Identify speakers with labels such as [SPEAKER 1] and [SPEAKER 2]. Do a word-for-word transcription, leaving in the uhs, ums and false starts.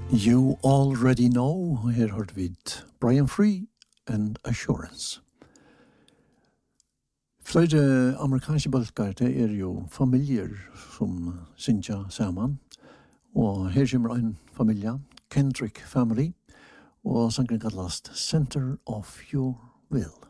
[SPEAKER 1] You already know, her hørte vi Brian Free and Assurance. Flere amerikanske balkar, det er jo familier som synger sammen. Og her kommer en familie, Kendrick Family, og sangren kallast Center of Your Will.